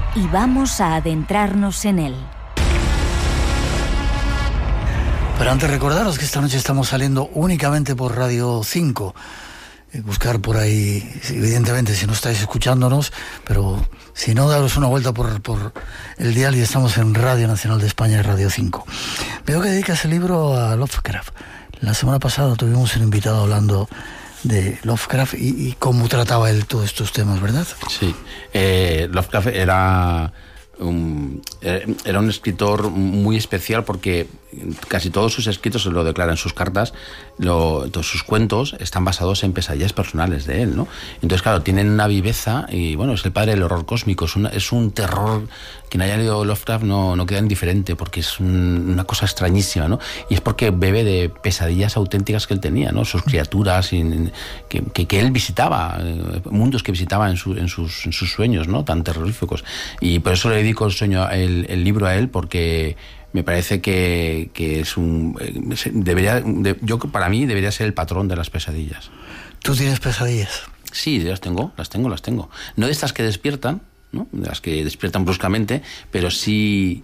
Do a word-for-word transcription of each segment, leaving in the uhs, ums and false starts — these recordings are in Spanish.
y vamos a adentrarnos en él. Pero antes recordaros que esta noche estamos saliendo únicamente por Radio cinco. Buscar por ahí, evidentemente, si no estáis escuchándonos, pero si no, daros una vuelta por, por el dial y estamos en Radio Nacional de España y Radio cinco. Veo que dedicas el libro a Lovecraft. La semana pasada tuvimos un invitado hablando de Lovecraft y, y cómo trataba él todos estos temas, ¿verdad? Sí, eh, Lovecraft era un, era un escritor muy especial porque casi todos sus escritos, se lo declara en sus cartas, lo, todos sus cuentos están basados en pesadillas personales de él, ¿no? Entonces, claro, tienen una viveza y, bueno, es el padre del horror cósmico, es, una, es un terror. Quien haya leído Lovecraft no, no queda indiferente porque es un, una cosa extrañísima, ¿no? Y es porque bebe de pesadillas auténticas que él tenía, ¿no? Sus criaturas y, que, que, que él visitaba, eh, mundos que visitaba en, su, en, sus, en sus sueños, ¿no? Tan terroríficos. Y por eso le dedico el, sueño, el, el libro a él, porque me parece que, que es un... debería de, yo para mí debería ser el patrón de las pesadillas. ¿Tú tienes pesadillas? Sí, las tengo, las tengo, las tengo. No de estas que despiertan, ¿no? De las que despiertan bruscamente, pero sí,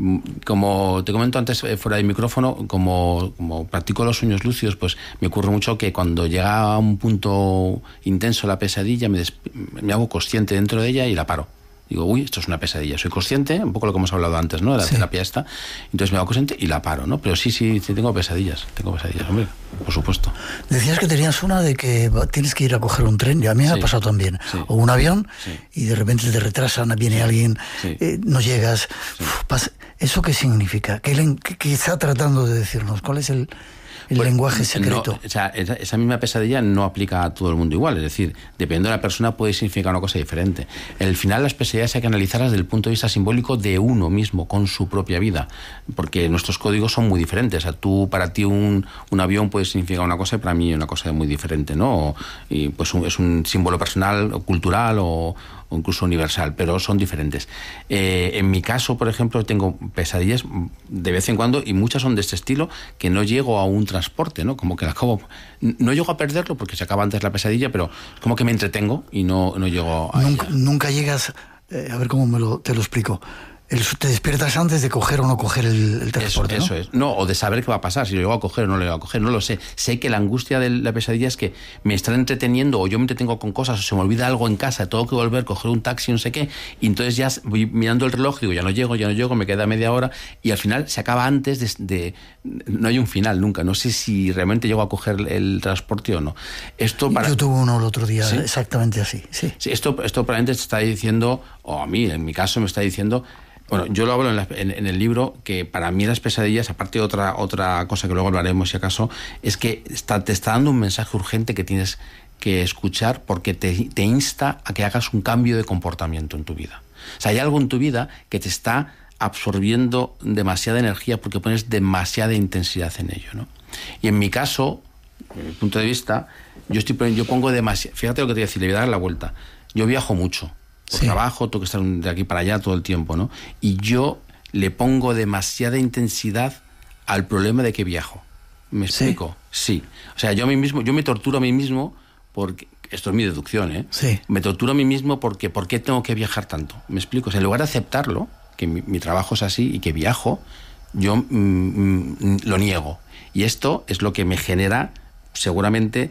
como te comento antes fuera del micrófono, como, como practico los sueños lúcidos, pues me ocurre mucho que cuando llega a un punto intenso la pesadilla, me, des, me hago consciente dentro de ella y la paro. Digo, uy, esto es una pesadilla. Soy consciente, un poco lo que hemos hablado antes, ¿no? De la sí. terapia esta. Entonces me hago consciente y la paro, ¿no? Pero sí, sí, sí tengo pesadillas. Tengo pesadillas, hombre, por supuesto. Decías que tenías una de que tienes que ir a coger un tren, y a mí me sí. ha pasado también. Sí. O un avión, sí. y de repente te retrasan, viene alguien, sí. eh, no llegas. Sí. Uf, pasa. ¿Eso qué significa? ¿Qué, qué, ¿Qué está tratando de decirnos? ¿Cuál es el...? El pues, lenguaje secreto. No, o sea, esa, esa misma pesadilla no aplica a todo el mundo igual. Es decir, dependiendo de la persona puede significar una cosa diferente. Al final las pesadillas hay que analizarlas desde el punto de vista simbólico de uno mismo, con su propia vida. Porque nuestros códigos son muy diferentes. O sea, tú, para ti un, un avión puede significar una cosa y para mí una cosa muy diferente, ¿no? O, y pues un, es un símbolo personal o cultural o, o incluso universal, pero son diferentes. Eh, en mi caso, por ejemplo, tengo pesadillas de vez en cuando y muchas son de este estilo, que no llego a un transporte, ¿no? Como que acabo, no llego a perderlo porque se acaba antes la pesadilla, pero como que me entretengo y no, no llego a nunca, ella. Nunca llegas, eh, a ver cómo me lo, te lo explico. El, te despiertas antes de coger o no coger el, el transporte, eso, ¿no? Eso es. No, o de saber qué va a pasar, si lo llego a coger o no lo llego a coger, no lo sé. Sé que la angustia de la pesadilla es que me están entreteniendo o yo me entretengo con cosas o se me olvida algo en casa, tengo que volver, coger un taxi, no sé qué, y entonces ya voy mirando el reloj, digo, ya no llego, ya no llego, me queda media hora y al final se acaba antes de... de no hay un final nunca, no sé si realmente llego a coger el transporte o no. Esto para... Yo tuve uno el otro día, ¿sí? Exactamente así, sí. Sí, esto, esto probablemente te está diciendo, o a mí, en mi caso, me está diciendo... Bueno, yo lo hablo en, la, en, en el libro, que para mí las pesadillas, aparte de otra, otra cosa que luego hablaremos si acaso, es que está, te está dando un mensaje urgente que tienes que escuchar porque te, te insta a que hagas un cambio de comportamiento en tu vida. O sea, hay algo en tu vida que te está absorbiendo demasiada energía porque pones demasiada intensidad en ello, ¿no? Y en mi caso, desde mi punto de vista, yo, estoy, yo pongo demasiado... Fíjate lo que te voy a decir, le voy a dar la vuelta. Yo viajo mucho. Por sí. trabajo, tengo que estar de aquí para allá todo el tiempo, ¿no? Y yo le pongo demasiada intensidad al problema de que viajo. ¿Me explico? Sí. sí. O sea, yo a mí mismo, yo me torturo a mí mismo porque... Esto es mi deducción, ¿eh? Sí. Me torturo a mí mismo porque ¿por qué tengo que viajar tanto? ¿Me explico? O sea, en lugar de aceptarlo, que mi, mi trabajo es así y que viajo, yo mm, mm, lo niego. Y esto es lo que me genera, seguramente...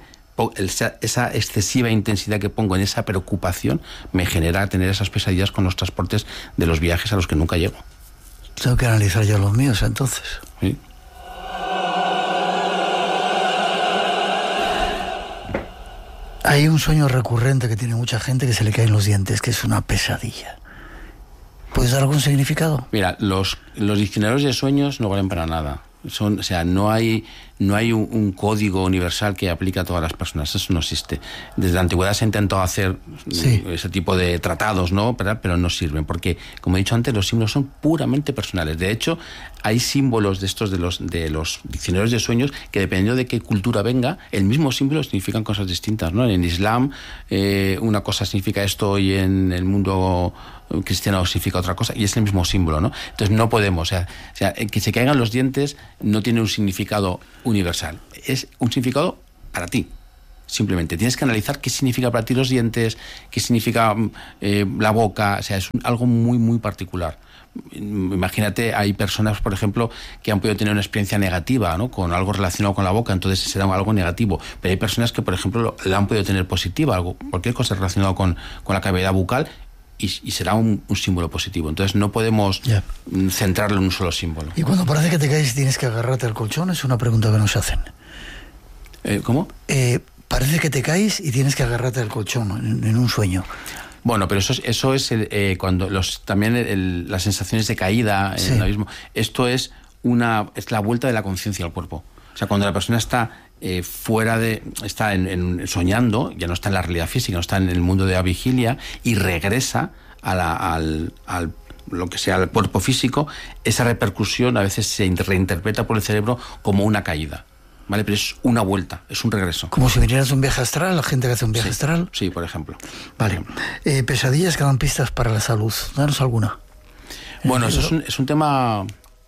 esa excesiva intensidad que pongo en esa preocupación me genera tener esas pesadillas con los transportes de los viajes a los que nunca llego. Tengo que analizar yo los míos entonces. Sí. Hay un sueño recurrente que tiene mucha gente, que se le caen los dientes, que es una pesadilla. ¿Puedes dar algún significado? Mira, los, los diccionarios de sueños no valen para nada. Son, o sea, no hay, no hay un, un código universal que aplique a todas las personas. Eso no existe. Desde la antigüedad se ha intentado hacer sí. ese tipo de tratados, ¿no? Pero, pero no sirven, porque, como he dicho antes, los símbolos son puramente personales. De hecho, hay símbolos de estos de los, de los diccionarios de sueños que, dependiendo de qué cultura venga, el mismo símbolo significan cosas distintas, ¿no? En Islam, eh, una cosa significa esto y en el mundo cristiano significa otra cosa, y es el mismo símbolo, ¿no? Entonces no podemos, o sea, o sea, que se caigan los dientes no tiene un significado universal, es un significado para ti. O simplemente. Tienes que analizar qué significa para ti los dientes, qué significa eh, la boca, o sea, es un, algo muy, muy particular. Imagínate, hay personas, por ejemplo, que han podido tener una experiencia negativa, ¿no?, con algo relacionado con la boca, entonces será algo negativo. Pero hay personas que, por ejemplo, la han podido tener positiva, algo, cualquier cosa relacionada con, con la cavidad bucal, y, y será un, un símbolo positivo. Entonces no podemos yeah. centrarlo en un solo símbolo. Y cuando parece que te caes y tienes que agarrarte al colchón, es una pregunta que nos hacen. Eh, ¿Cómo? Eh, parece que te caes y tienes que agarrarte al colchón en, en un sueño. Bueno, pero eso es, eso es el, eh, cuando los también el, las sensaciones de caída, sí. el abismo. Esto es una es la vuelta de la conciencia al cuerpo. O sea, cuando la persona está eh, fuera de, está en, en, soñando, ya no está en la realidad física, no está en el mundo de la vigilia y regresa a la, al, al lo que sea el cuerpo físico, esa repercusión a veces se reinterpreta por el cerebro como una caída. ¿Vale? Pero es una vuelta, es un regreso. Como si vinieras un viaje astral, la gente que hace un viaje sí, astral. Sí, por ejemplo. Vale. Por ejemplo. Eh, pesadillas que dan pistas para la salud. Danos alguna. Bueno, eso es un, es un tema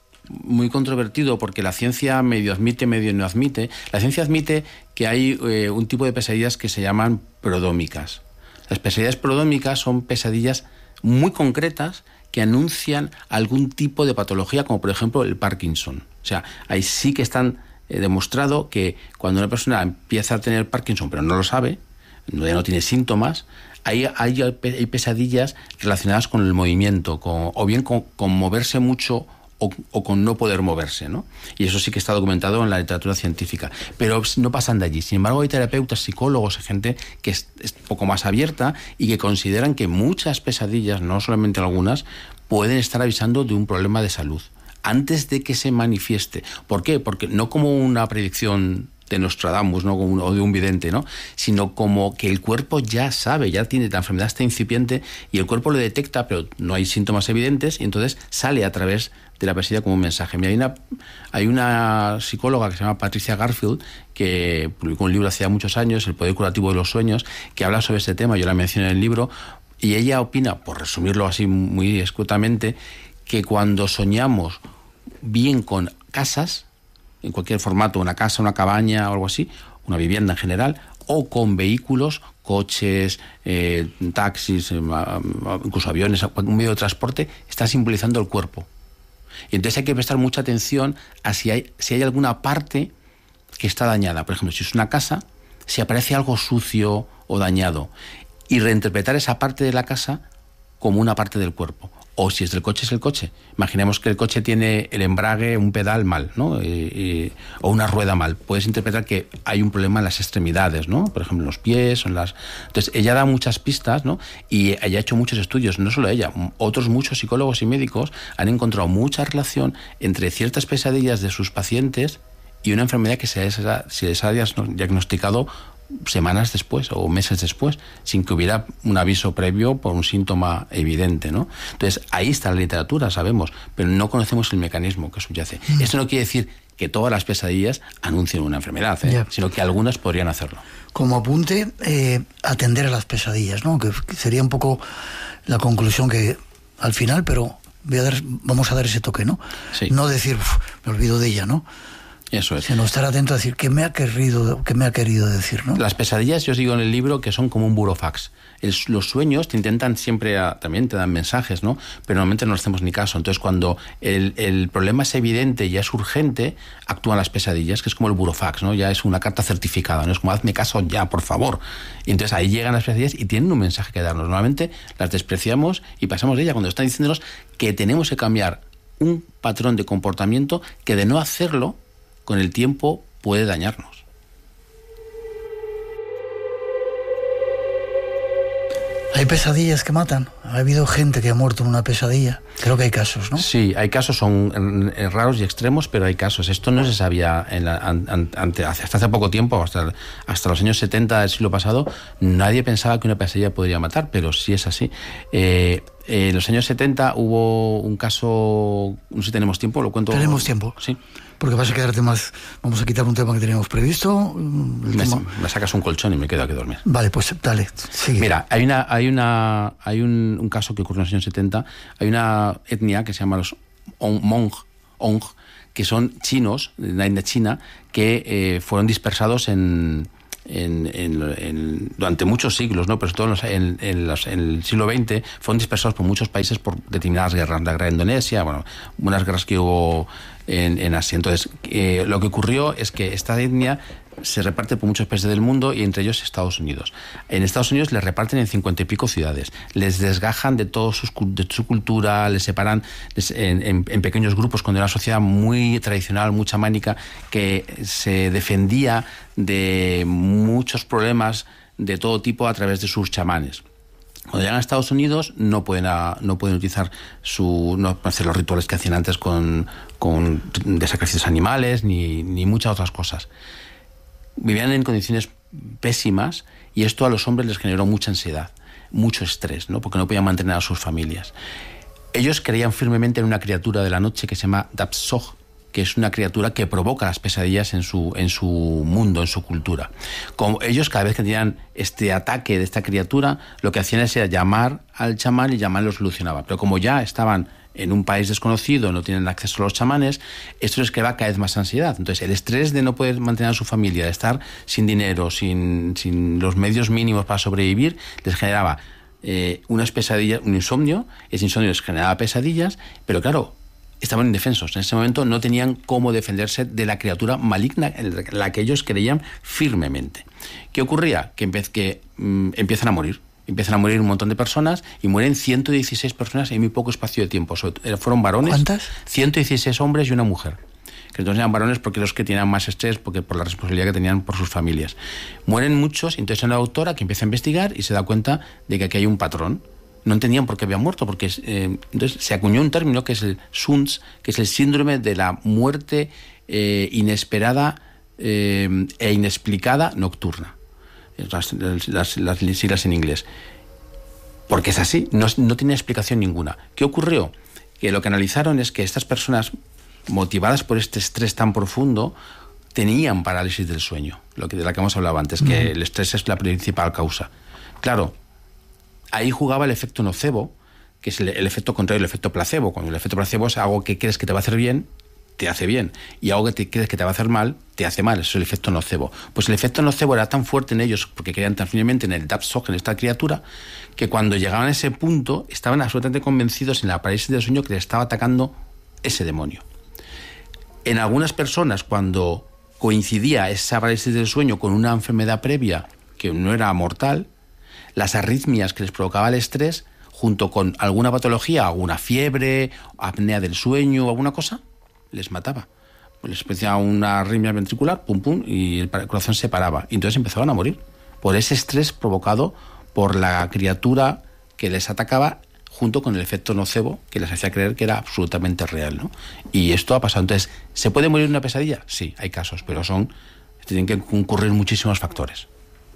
muy controvertido porque la ciencia medio admite, medio no admite. La ciencia admite que hay eh, un tipo de pesadillas que se llaman prodómicas. Las pesadillas prodómicas son pesadillas muy concretas que anuncian algún tipo de patología, como por ejemplo el Parkinson. O sea, ahí sí que están He demostrado que cuando una persona empieza a tener Parkinson, pero no lo sabe, ya no tiene síntomas, hay, hay, hay pesadillas relacionadas con el movimiento, con, o bien con, con moverse mucho o, o con no poder moverse, ¿no? Y eso sí que está documentado en la literatura científica. Pero no pasan de allí. Sin embargo, hay terapeutas, psicólogos, gente que es, es poco más abierta y que consideran que muchas pesadillas, no solamente algunas, pueden estar avisando de un problema de salud antes de que se manifieste. ¿Por qué? Porque no como una predicción de Nostradamus, ¿no?, como un, o de un vidente, ¿no?, sino como que el cuerpo ya sabe, ya tiene, la enfermedad está incipiente y el cuerpo lo detecta, pero no hay síntomas evidentes, y entonces sale a través de la pesadilla como un mensaje. Mira, hay una, hay una psicóloga que se llama Patricia Garfield, que publicó un libro hace ya muchos años, El poder curativo de los sueños, que habla sobre este tema, yo la mencioné en el libro, y ella opina, por resumirlo así muy escuetamente, que cuando soñamos bien con casas, en cualquier formato, una casa, una cabaña o algo así, una vivienda en general, o con vehículos, coches, eh, taxis, eh, incluso aviones, un medio de transporte, está simbolizando el cuerpo. Y entonces hay que prestar mucha atención a si hay, si hay alguna parte que está dañada. Por ejemplo, si es una casa, si aparece algo sucio o dañado, y reinterpretar esa parte de la casa como una parte del cuerpo. O si es del coche, es el coche. Imaginemos que el coche tiene el embrague, un pedal mal, ¿no? Y, y, o una rueda mal. Puedes interpretar que hay un problema en las extremidades, ¿no? Por ejemplo, en los pies o en las... Entonces, ella da muchas pistas, ¿no? Y ella ha hecho muchos estudios, no solo ella, otros muchos psicólogos y médicos han encontrado mucha relación entre ciertas pesadillas de sus pacientes y una enfermedad que se les ha, se les ha diagnosticado semanas después o meses después, sin que hubiera un aviso previo por un síntoma evidente, ¿no? Entonces, ahí está la literatura, sabemos, pero no conocemos el mecanismo que subyace. Mm. Esto no quiere decir que todas las pesadillas anuncien una enfermedad, ¿eh? Yeah. Sino que algunas podrían hacerlo. Como apunte, eh, atender a las pesadillas, ¿no? Que, que sería un poco la conclusión que al final, pero voy a dar, vamos a dar ese toque, ¿no? Sí. No decir, me olvido de ella, ¿no? Eso es. Sino estar atento a decir qué me ha querido, qué me ha querido decir, ¿no? Las pesadillas, yo os digo en el libro, que son como un burofax. El, los sueños te intentan siempre, a, también te dan mensajes, ¿no? Pero normalmente no les hacemos ni caso. Entonces, cuando el, el problema es evidente y ya es urgente, actúan las pesadillas, que es como el burofax, ¿no? Ya es una carta certificada, ¿no? Es como, hazme caso ya, por favor. Y entonces ahí llegan las pesadillas y tienen un mensaje que darnos. Normalmente las despreciamos y pasamos de ella cuando están diciéndonos que tenemos que cambiar un patrón de comportamiento que, de no hacerlo, con el tiempo puede dañarnos. Hay pesadillas que matan. Ha habido gente que ha muerto en una pesadilla. Creo que hay casos, ¿no? Sí, hay casos, son raros y extremos, pero hay casos. Esto no se sabía en la, ante, hasta hace poco tiempo, hasta, hasta los años setenta del siglo pasado, nadie pensaba que una pesadilla podría matar, pero sí es así. Eh, en los años setenta hubo un caso, no sé si tenemos tiempo, lo cuento. Tenemos tiempo. Sí. Porque vas a quedarte más... Vamos a quitar un tema que teníamos previsto. Me, tema... me sacas un colchón y me quedo aquí a dormir. Vale, pues dale, sigue. Mira, hay una, hay una, hay un, un caso que ocurrió en los años setenta. Hay una etnia que se llama los Hmong, Hmong, que son chinos, de la India China, que eh, fueron dispersados en, en, en, en, durante muchos siglos, ¿no? Pero sobre todo en, en, los, en el siglo veinte fueron dispersados por muchos países por determinadas guerras, la guerra de Indonesia, bueno, unas guerras que hubo en, en Asia. Entonces, eh, lo que ocurrió es que esta etnia se reparte por muchos países del mundo y entre ellos Estados Unidos. En Estados Unidos les reparten en cincuenta y pico ciudades, les desgajan de toda de su cultura, les separan les, en, en, en pequeños grupos, con una sociedad muy tradicional, muy chamánica, que se defendía de muchos problemas de todo tipo a través de sus chamanes. Cuando llegan a Estados Unidos no pueden, a, no pueden utilizar su, no hacer los rituales que hacían antes con, con de sacrificios animales ni, ni muchas otras cosas. Vivían en condiciones pésimas y esto a los hombres les generó mucha ansiedad, mucho estrés, ¿no? Porque no podían mantener a sus familias. Ellos creían firmemente en una criatura de la noche que se llama Dapsog, que es una criatura que provoca las pesadillas en su, en su mundo, en su cultura. Como ellos, cada vez que tenían este ataque de esta criatura, lo que hacían era llamar al chamán y el chamán lo solucionaba. Pero como ya estaban en un país desconocido, no tienen acceso a los chamanes, esto les creaba cada vez más ansiedad. Entonces, el estrés de no poder mantener a su familia, de estar sin dinero, sin, sin los medios mínimos para sobrevivir, les generaba eh, unas pesadillas, un insomnio. Ese insomnio les generaba pesadillas, pero claro, estaban indefensos. En ese momento no tenían cómo defenderse de la criatura maligna en la que ellos creían firmemente. ¿Qué ocurría? Que, empe- que mm, empiezan a morir. Empiezan a morir un montón de personas y mueren ciento dieciséis personas en muy poco espacio de tiempo. Fueron varones. ¿Cuántas? ciento dieciséis hombres y una mujer. Que entonces eran varones porque los que tenían más estrés, porque por la responsabilidad que tenían por sus familias. Mueren muchos, y entonces hay una doctora que empieza a investigar y se da cuenta de que aquí hay un patrón. No entendían por qué habían muerto, porque eh, entonces se acuñó un término que es el S U N S, que es el síndrome de la muerte eh, inesperada eh, e inexplicada nocturna. Las, las, las siglas en inglés. Porque es así, no, no tiene explicación ninguna. ¿Qué ocurrió? Que lo que analizaron es que estas personas, motivadas por este estrés tan profundo, tenían parálisis del sueño, lo que, de la que hemos hablado antes, que el estrés es la principal causa. Claro, ahí jugaba el efecto nocebo, que es el, el efecto contrario del efecto placebo. Cuando el efecto placebo es algo que crees que te va a hacer bien, te hace bien, y algo que te crees que te va a hacer mal, te hace mal. Eso es el efecto nocebo. Pues el efecto nocebo era tan fuerte en ellos, porque creían tan firmemente en el Dapsog, en esta criatura, que cuando llegaban a ese punto estaban absolutamente convencidos en la parálisis del sueño que les estaba atacando ese demonio. En algunas personas, cuando coincidía esa parálisis del sueño con una enfermedad previa que no era mortal, las arritmias que les provocaba el estrés, junto con alguna patología, alguna fiebre, apnea del sueño, alguna cosa, les mataba. Les hacía una arritmia ventricular, pum pum, y el corazón se paraba. Y entonces empezaban a morir por ese estrés provocado por la criatura que les atacaba, junto con el efecto nocebo que les hacía creer que era absolutamente real, ¿no? Y esto ha pasado. Entonces, ¿se puede morir en una pesadilla? Sí, hay casos, pero son tienen que concurrir muchísimos factores.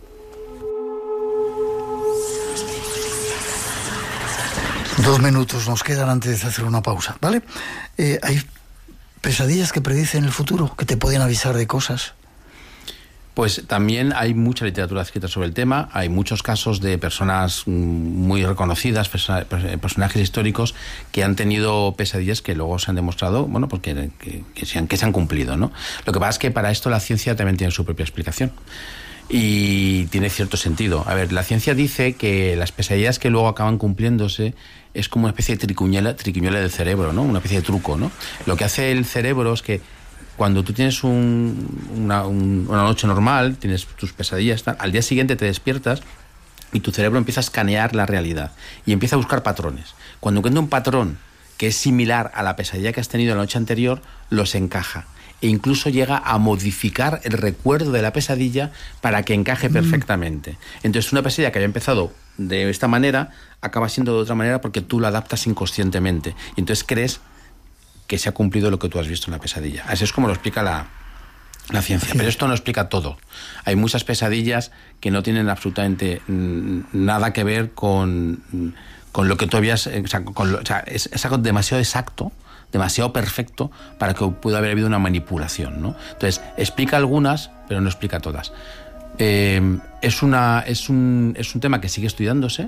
Dos minutos nos quedan antes de hacer una pausa, ¿vale? Eh, hay pesadillas que predicen el futuro, que te pueden avisar de cosas. Pues también hay mucha literatura escrita sobre el tema. Hay muchos casos de personas muy reconocidas, perso- personajes históricos que han tenido pesadillas que luego se han demostrado, bueno, porque que, que, se han, que se han cumplido, ¿no? Lo que pasa es que para esto la ciencia también tiene su propia explicación. Y tiene cierto sentido. A ver, la ciencia dice que las pesadillas que luego acaban cumpliéndose es como una especie de triquiñuela, triquiñuela del cerebro, ¿no? Una especie de truco, ¿no? Lo que hace el cerebro es que cuando tú tienes un, una, un, una noche normal, tienes tus pesadillas, tal, al día siguiente te despiertas y tu cerebro empieza a escanear la realidad y empieza a buscar patrones. Cuando encuentra un patrón que es similar a la pesadilla que has tenido la noche anterior, los encaja. E incluso llega a modificar el recuerdo de la pesadilla para que encaje perfectamente. Entonces, una pesadilla que había empezado de esta manera acaba siendo de otra manera porque tú la adaptas inconscientemente. Y entonces crees que se ha cumplido lo que tú has visto en la pesadilla. Así es como lo explica la, la ciencia. Pero esto no explica todo. Hay muchas pesadillas que no tienen absolutamente nada que ver con, con lo que tú habías... O sea, con lo, o sea es, es algo demasiado exacto, demasiado perfecto para que pueda haber habido una manipulación, ¿no? Entonces, explica algunas, pero no explica todas. Eh, es, una, es, un, es un tema que sigue estudiándose,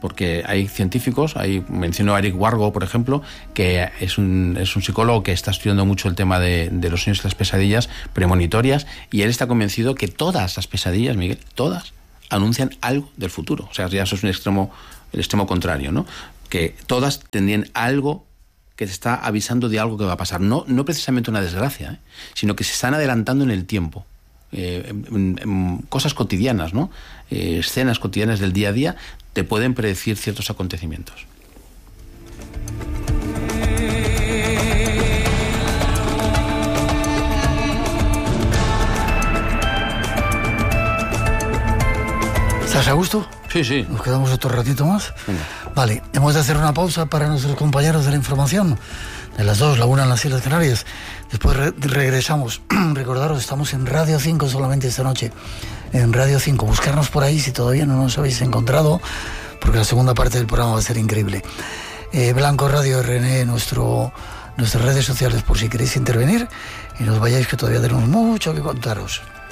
porque hay científicos, hay, menciono a Eric Wargo, por ejemplo, que es un, es un psicólogo que está estudiando mucho el tema de, de los sueños y las pesadillas premonitorias, y él está convencido que todas las pesadillas, Miguel, todas, anuncian algo del futuro. O sea, ya eso es un extremo, el extremo contrario, ¿no? Que todas tendrían algo que te está avisando de algo que va a pasar. No, no precisamente una desgracia, ¿eh? Sino que se están adelantando en el tiempo. Eh, en, en cosas cotidianas, ¿no? Eh, escenas cotidianas del día a día te pueden predecir ciertos acontecimientos. ¿Estás a gusto? Sí, sí. ¿Nos quedamos otro ratito más? Venga. Vale, hemos de hacer una pausa para nuestros compañeros de la información. De las dos, la una en las Islas Canarias. Después re- regresamos. Recordaros, estamos en Radio cinco solamente esta noche. En Radio cinco. Buscarnos por ahí si todavía no nos habéis encontrado, porque la segunda parte del programa va a ser increíble. Eh, Blanco Radio R N E, nuestro, nuestras redes sociales, por si queréis intervenir y nos vayáis, que todavía tenemos mucho que contaros.